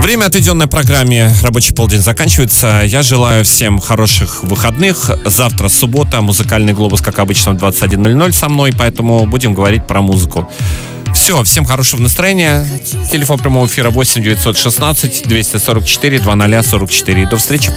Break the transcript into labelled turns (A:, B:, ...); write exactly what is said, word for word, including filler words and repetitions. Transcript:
A: Время, отведенное программе «Рабочий полдень», заканчивается. Я желаю всем хороших выходных. Завтра суббота, музыкальный глобус, как обычно, в двадцать один ноль ноль со мной, поэтому будем говорить про музыку. Все, всем хорошего настроения. Телефон прямого эфира восемь девятьсот шестнадцать двести сорок четыре двадцать сорок четыре. До встречи.